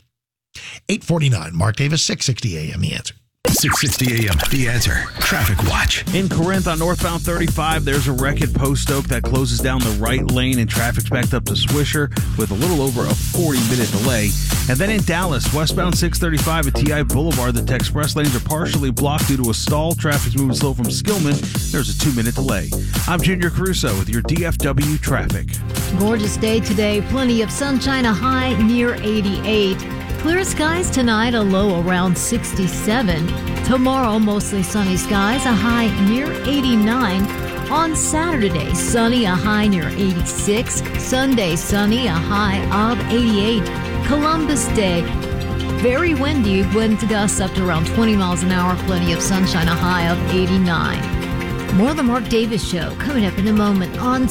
Speaker 2: 8:49, Mark Davis, 660 AM, The Answer.
Speaker 1: 660 AM, The Answer. Traffic Watch.
Speaker 8: In Corinth on northbound 35, there's a wreck at Post Oak that closes down the right lane, and traffic's backed up to Swisher with a little over a 40-minute delay. And then in Dallas, westbound 635 at TI Boulevard, the express lanes are partially blocked due to a stall. Traffic's moving slow from Skillman. There's a 2-minute delay. I'm Junior Caruso with your DFW traffic.
Speaker 9: Gorgeous day today. Plenty of sunshine, a high near 88. Clear skies tonight, a low around 67. Tomorrow, mostly sunny skies, a high near 89. On Saturday, sunny, a high near 86. Sunday, sunny, a high of 88. Columbus Day, very windy, wind gusts up to around 20 miles an hour. Plenty of sunshine, a high of 89. More of the Mark Davis Show coming up in a moment on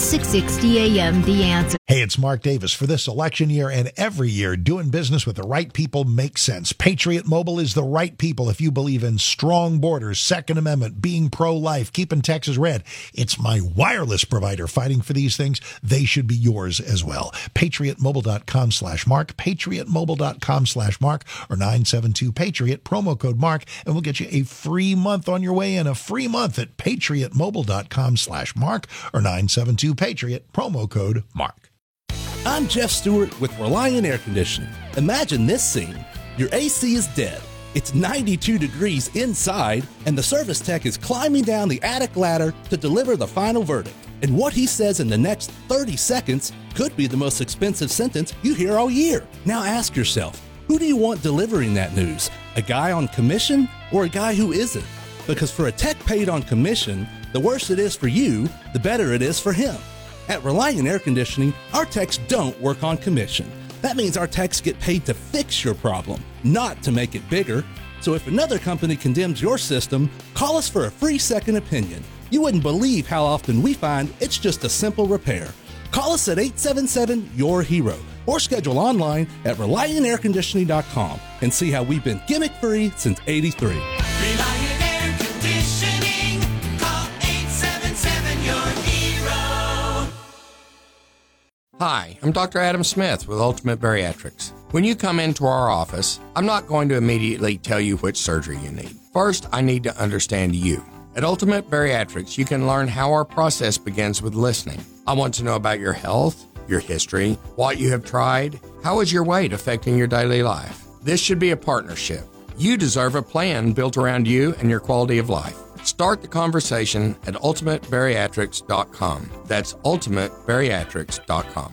Speaker 9: 660 AM, The Answer.
Speaker 2: Hey, it's Mark Davis. For this election year and every year, doing business with the right people makes sense. Patriot Mobile is the right people if you believe in strong borders, Second Amendment, being pro-life, keeping Texas red. It's my wireless provider fighting for these things. They should be yours as well. PatriotMobile.com/Mark, PatriotMobile.com/Mark, or 972-PATRIOT, promo code Mark, and we'll get you a free month on your way in. A free month at PatriotMobile.com/Mark, or 972-PATRIOT, promo code Mark.
Speaker 5: I'm Jeff Stewart with Reliant Air Conditioning. Imagine this scene. Your AC is dead. It's 92 degrees inside, and the service tech is climbing down the attic ladder to deliver the final verdict. And what he says in the next 30 seconds could be the most expensive sentence you hear all year. Now ask yourself, who do you want delivering that news? A guy on commission or a guy who isn't? Because for a tech paid on commission, the worse it is for you, the better it is for him. At Reliant Air Conditioning, our techs don't work on commission. That means our techs get paid to fix your problem, not to make it bigger. So if another company condemns your system, call us for a free second opinion. You wouldn't believe how often we find it's just a simple repair. Call us at 877-YOUR-HERO or schedule online at ReliantAirConditioning.com and see how we've been gimmick-free since '83.
Speaker 11: Reliant Air Conditioning. Call 877-YOUR-HERO.
Speaker 10: Hi, I'm Dr. Adam Smith with Ultimate Bariatrics. When you come into our office, I'm not going to immediately tell you which surgery you need. First, I need to understand you. At Ultimate Bariatrics, you can learn how our process begins with listening. I want to know about your health, your history, what you have tried, how is your weight affecting your daily life. This should be a partnership. You deserve a plan built around you and your quality of life. Start the conversation at ultimatebariatrics.com. That's ultimatebariatrics.com.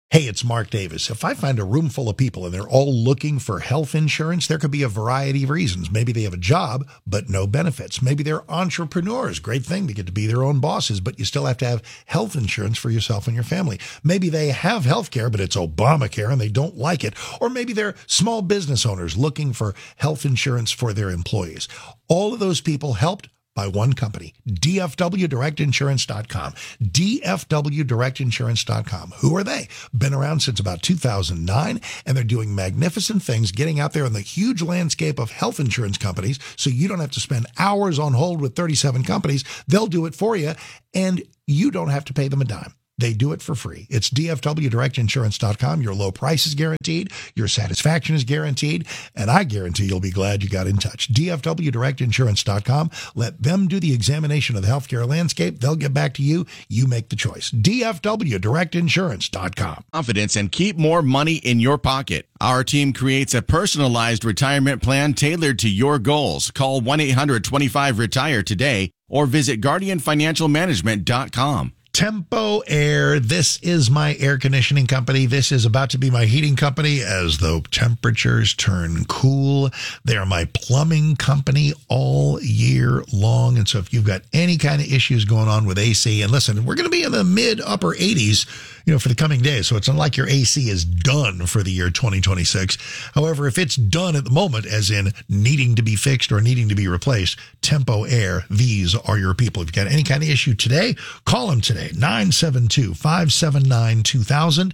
Speaker 2: Hey, it's Mark Davis. If I find a room full of people and they're all looking for health insurance, there could be a variety of reasons. Maybe they have a job, but no benefits. Maybe they're entrepreneurs. Great thing to get to be their own bosses, but you still have to have health insurance for yourself and your family. Maybe they have health care, but it's Obamacare and they don't like it. Or maybe they're small business owners looking for health insurance for their employees. All of those people helped by one company, DFWDirectInsurance.com. DFWDirectInsurance.com. Who are they? Been around since about 2009, and they're doing magnificent things, getting out there in the huge landscape of health insurance companies, so you don't have to spend hours on hold with 37 companies. They'll do it for you, and you don't have to pay them a dime. They do it for free. It's DFWDirectInsurance.com. Your low price is guaranteed. Your satisfaction is guaranteed. And I guarantee you'll be glad you got in touch. DFWDirectInsurance.com. Let them do the examination of the healthcare landscape. They'll get back to you. You make the choice. DFWDirectInsurance.com.
Speaker 4: Confidence and keep more money in your pocket. Our team creates a personalized retirement plan tailored to your goals. Call 1-800-25-RETIRE today or visit GuardianFinancialManagement.com.
Speaker 2: Tempo Air. This is my air conditioning company. This is about to be my heating company as the temperatures turn cool. They are my plumbing company all year long. And so if you've got any kind of issues going on with AC, and listen, we're going to be in the mid upper 80s, for the coming days. So it's not like your AC is done for the year 2026. However, if it's done at the moment, as in needing to be fixed or needing to be replaced, Tempo Air, these are your people. If you've got any kind of issue today, call them today. 972-579-2000,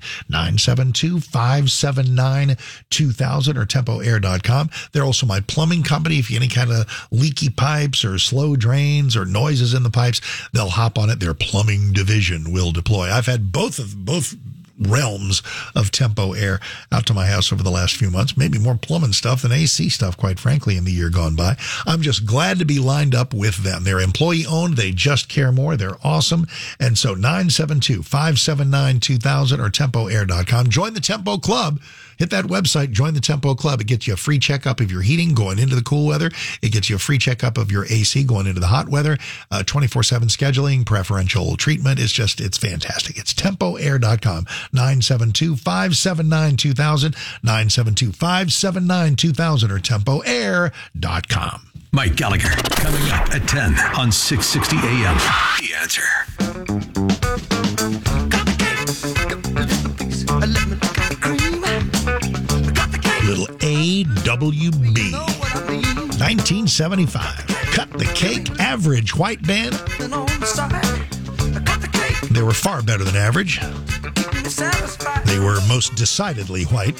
Speaker 2: 972-579-2000, or tempoair.com. They're also my plumbing company. If you have any kind of leaky pipes or slow drains or noises in the pipes, they'll hop on it. Their plumbing division will deploy. I've had both realms of Tempo Air out to my house over the last few months, maybe more plumbing stuff than AC stuff, quite frankly, in the year gone by. I'm just glad to be lined up with them. They're employee owned. They just care more. They're awesome. And so 972-579-2000 or tempoair.com. Join the Tempo Club. Hit that website, join the Tempo Club. It gets you a free checkup of your heating going into the cool weather. It gets you a free checkup of your AC going into the hot weather. 24/7 scheduling, preferential treatment. It's fantastic. It's tempoair.com. 972-579-2000, 972-579-2000 or tempoair.com.
Speaker 1: Mike Gallagher coming up at 10 on 660 AM. The Answer.
Speaker 2: Little AWB, 1975. Cut the Cake, average white band. They were far better than average. They were most decidedly white.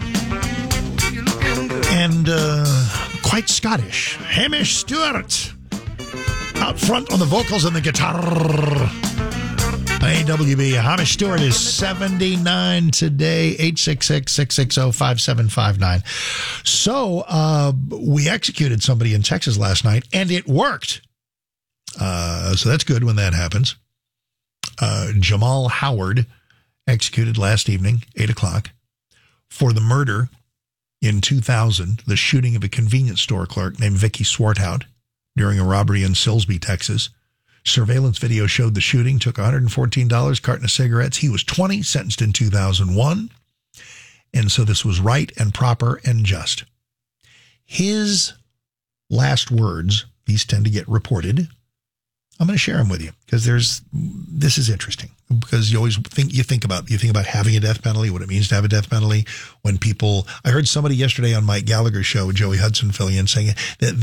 Speaker 2: And quite Scottish. Hamish Stewart out front on the vocals and the guitar. AWB. Hamish Stewart is 79 today, 866-660-5759. So we executed somebody in Texas last night, and it worked. So that's good when that happens. Jamal Howard executed last evening, 8 o'clock, for the murder in 2000, the shooting of a convenience store clerk named Vicky Swarthout during a robbery in Silsbee, Texas. Surveillance video showed the shooting, took $114, carton of cigarettes. He was 20, sentenced in 2001. And so this was right and proper and just. His last words, these tend to get reported. I'm going to share them with you because this is interesting, because you always think about having a death penalty, what it means to have a death penalty. When people, I heard somebody yesterday on Mike Gallagher's show, Joey Hudson filling in, saying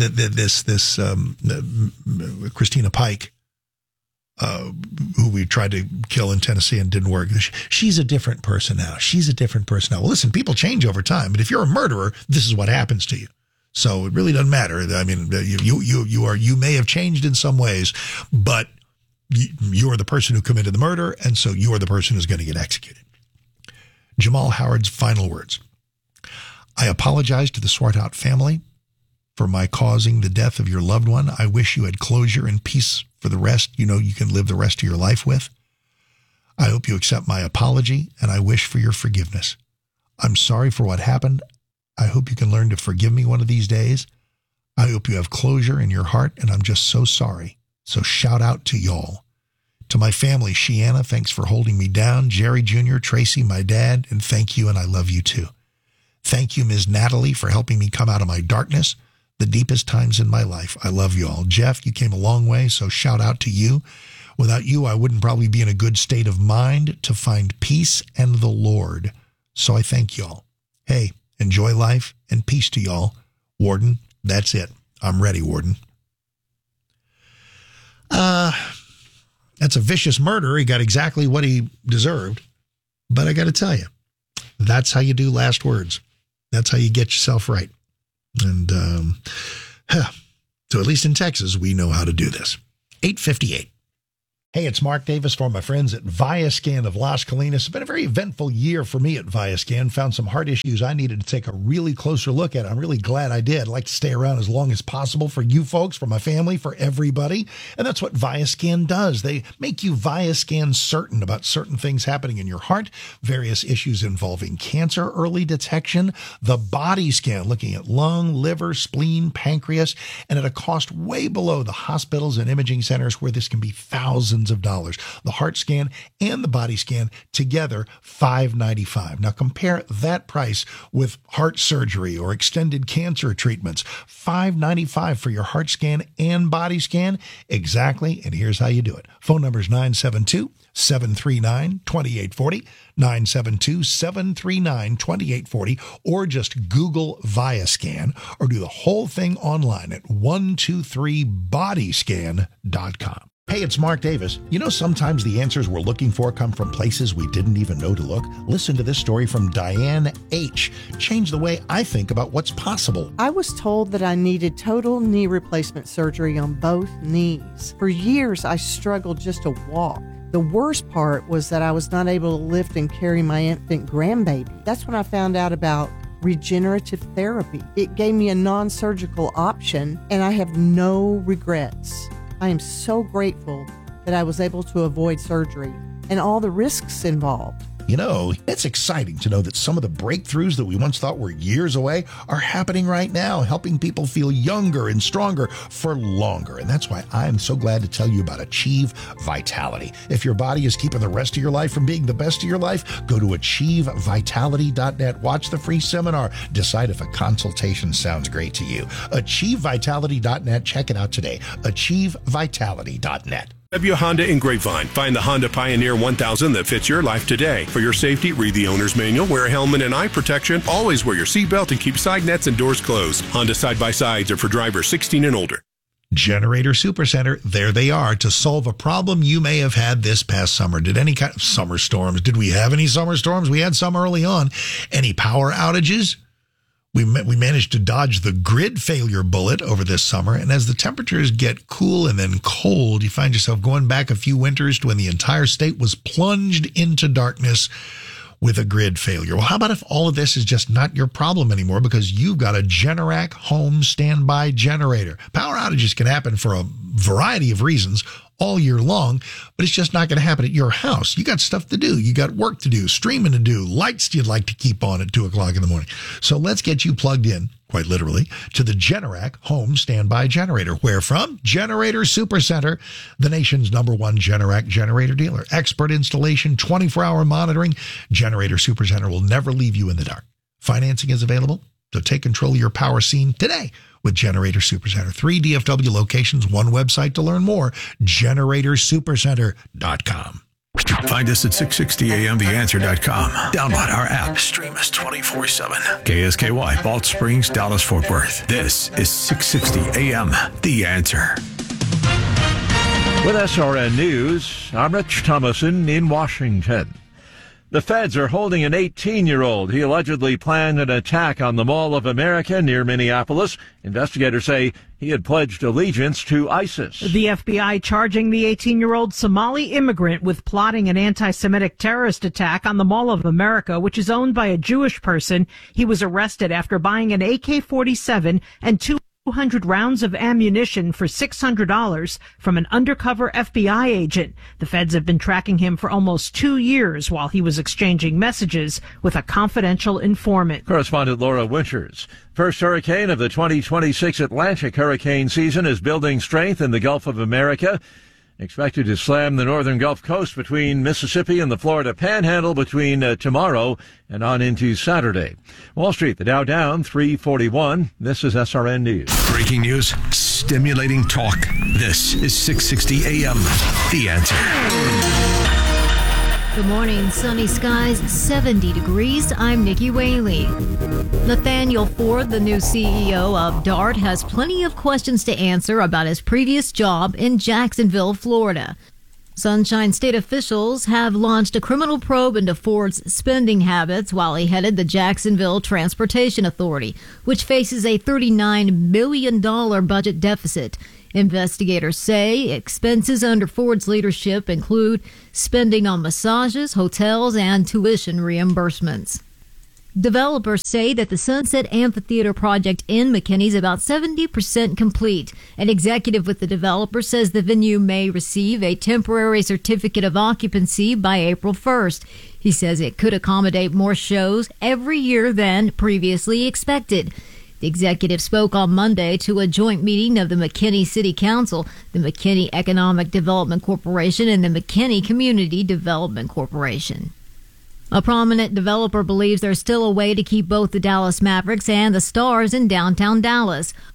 Speaker 2: that Christina Pike, who we tried to kill in Tennessee and didn't work. She's a different person now. Well, listen, people change over time, but if you're a murderer, this is what happens to you. So it really doesn't matter. I mean, you may have changed in some ways, but you are the person who committed the murder, and so you are the person who's going to get executed. Jamal Howard's final words. I apologize to the Swarthout family for my causing the death of your loved one. I wish you had closure and peace for the rest, you can live the rest of your life with. I hope you accept my apology, and I wish for your forgiveness. I'm sorry for what happened. I hope you can learn to forgive me one of these days. I hope you have closure in your heart, and I'm just so sorry. So shout out to y'all. To my family, Shiana, thanks for holding me down. Jerry Jr., Tracy, my dad, and thank you, and I love you too. Thank you, Ms. Natalie, for helping me come out of my darkness, the deepest times in my life. I love you all. Jeff, you came a long way, so shout out to you. Without you, I wouldn't probably be in a good state of mind to find peace and the Lord. So I thank y'all. Hey, enjoy life and peace to y'all. Warden, that's it. I'm ready, Warden. That's a vicious murder. He got exactly what he deserved. But I got to tell you, that's how you do last words. That's how you get yourself right. And so at least in Texas, we know how to do this. 8:58. Hey, it's Mark Davis for my friends at Viascan of Las Colinas. It's been a very eventful year for me at Viascan. Found some heart issues I needed to take a really closer look at. I'm really glad I did. I'd like to stay around as long as possible for you folks, for my family, for everybody. And that's what Viascan does. They make you Viascan certain about certain things happening in your heart, various issues involving cancer, early detection, the body scan, looking at lung, liver, spleen, pancreas, and at a cost way below the hospitals and imaging centers where this can be thousands of dollars. The heart scan and the body scan together, $595. Now compare that price with heart surgery or extended cancer treatments. $595 for your heart scan and body scan. Exactly. And here's how you do it. Phone number is 972-739-2840, 972-739-2840, or just Google Viascan, or do the whole thing online at 123bodyscan.com. Hey, it's Mark Davis. You know, sometimes the answers we're looking for come from places we didn't even know to look. Listen to this story from Diane H. Changed the way I think about what's possible.
Speaker 3: I was told that I needed total knee replacement surgery on both knees. For years, I struggled just to walk. The worst part was that I was not able to lift and carry my infant grandbaby. That's when I found out about regenerative therapy. It gave me a non-surgical option, and I have no regrets. I am so grateful that I was able to avoid surgery and all the risks involved.
Speaker 2: You know, it's exciting to know that some of the breakthroughs that we once thought were years away are happening right now, helping people feel younger and stronger for longer. And that's why I'm so glad to tell you about Achieve Vitality. If your body is keeping the rest of your life from being the best of your life, go to achievevitality.net. Watch the free seminar. Decide if a consultation sounds great to you. achievevitality.net. Check it out today. achievevitality.net.
Speaker 22: W Honda in Grapevine. Find the Honda Pioneer 1000 that fits your life today. For your safety, read the owner's manual, wear a helmet and eye protection, always wear your seatbelt, and keep side nets and doors closed. Honda side-by-sides are for drivers 16 and older.
Speaker 2: Generator Supercenter, there they are to solve a problem you may have had this past summer. Did any kind of summer storms? Did we have any summer storms? We had some early on. Any power outages? We managed to dodge the grid failure bullet over this summer, and as the temperatures get cool and then cold, you find yourself going back a few winters to when the entire state was plunged into darkness with a grid failure. Well, how about if all of this is just not your problem anymore because you've got a Generac home standby generator? Power outages can happen for a variety of reasons all year long, but it's just not going to happen at your house. You got stuff to do. You got work to do, streaming to do, lights you'd like to keep on at 2 o'clock in the morning. So let's get you plugged in, quite literally, to the Generac home standby generator. Where from? Generator Supercenter, the nation's #1 Generac generator dealer. Expert installation, 24-hour monitoring. Generator Supercenter will never leave you in the dark. Financing is available, so take control of your power scene today with Generator Supercenter. 3 DFW locations, 1 website to learn more, generatorsupercenter.com.
Speaker 1: Find us at 660amtheanswer.com. Download our app. Stream us 24/7. KSKY, Balch Springs, Dallas, Fort Worth. This is 660 AM, The Answer.
Speaker 23: With SRN News, I'm Rich Thomason in Washington. The feds are holding an 18-year-old. He allegedly planned an attack on the Mall of America near Minneapolis. Investigators say he had pledged allegiance to ISIS.
Speaker 24: The FBI charging the 18-year-old Somali immigrant with plotting an anti-Semitic terrorist attack on the Mall of America, which is owned by a Jewish person. He was arrested after buying an AK-47 and 200 rounds of ammunition for $600 from an undercover FBI agent. The feds have been tracking him for almost 2 years while he was exchanging messages with a confidential informant.
Speaker 23: Correspondent Laura Winters. First hurricane of the 2026 Atlantic hurricane season is building strength in the Gulf of America. expected to slam the northern Gulf Coast between Mississippi and the Florida Panhandle between tomorrow and on into Saturday. Wall Street, the Dow down 341. This is SRN News.
Speaker 1: Breaking news, stimulating talk. This is 660 AM. The Answer.
Speaker 9: Good morning. Sunny skies, 70 degrees. I'm Nikki Whaley. Nathaniel Ford, the new CEO of DART, has plenty of questions to answer about his previous job in Jacksonville, Florida. Sunshine State officials have launched a criminal probe into Ford's spending habits while he headed the Jacksonville Transportation Authority, which faces a $39 million budget deficit. Investigators say expenses under Ford's leadership include spending on massages, hotels, and tuition reimbursements. Developers say that the Sunset Amphitheater project in McKinney is about 70% complete. An executive with the developer says the venue may receive a temporary certificate of occupancy by April 1st. He says it could accommodate more shows every year than previously expected. The executive spoke on Monday to a joint meeting of the McKinney City Council, the McKinney Economic Development Corporation, and the McKinney Community Development Corporation. A prominent developer believes there's still a way to keep both the Dallas Mavericks and the Stars in downtown Dallas.